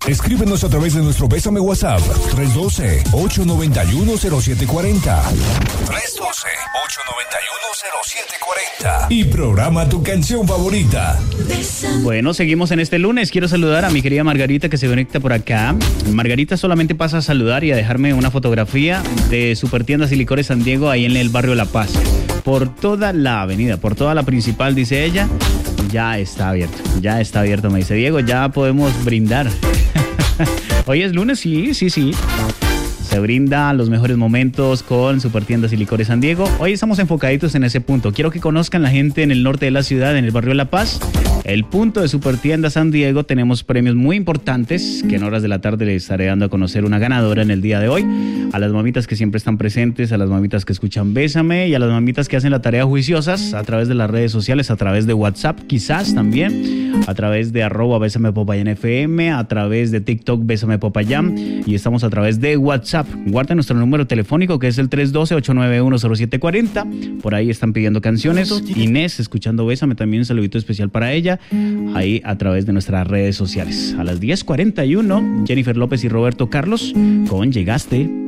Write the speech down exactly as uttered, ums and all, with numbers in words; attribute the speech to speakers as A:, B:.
A: Escríbenos a través de nuestro Bésame WhatsApp tres uno dos, ocho nueve uno, cero siete cuatro cero. tres uno dos, ocho nueve uno, cero siete cuatro cero. Y programa tu canción favorita.
B: Bueno, seguimos en este lunes. Quiero saludar a mi querida Margarita que se conecta por acá. Margarita solamente pasa a saludar y a dejarme una fotografía de Supertiendas y Licores San Diego ahí en el barrio La Paz. Por toda la avenida, por toda la principal, dice ella, ya está abierto. Ya está abierto, me dice Diego, ya podemos brindar. Hoy es lunes, sí, sí, sí. Se brinda los mejores momentos con Supertiendas y Licores San Diego. Hoy estamos enfocaditos en ese punto. Quiero que conozcan la gente en el norte de la ciudad, en el barrio La Paz. El punto de Supertiendas San Diego. Tenemos premios muy importantes que en horas de la tarde les estaré dando a conocer una ganadora en el día de hoy. A las mamitas que siempre están presentes, a las mamitas que escuchan Bésame y a las mamitas que hacen la tarea juiciosas a través de las redes sociales, a través de WhatsApp quizás también, a través de arroba Bésame Popayán F M, a través de TikTok Bésame Popayán y estamos a través de WhatsApp. Guarden nuestro número telefónico que es el tres uno dos, ocho nueve uno, cero siete cuatro cero. Por ahí están pidiendo canciones. Inés, escuchando Bésame, también un saludito especial para ella. Ahí a través de nuestras redes sociales. A las diez cuarenta y uno, Jennifer López y Roberto Carlos con Llegaste.